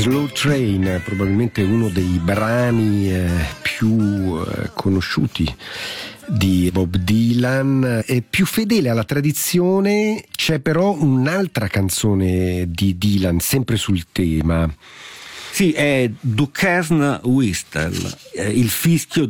Slow Train, probabilmente uno dei brani più conosciuti di Bob Dylan, è più fedele alla tradizione. C'è però un'altra canzone di Dylan sempre sul tema. Sì, è Duquesne Whistle, il fischio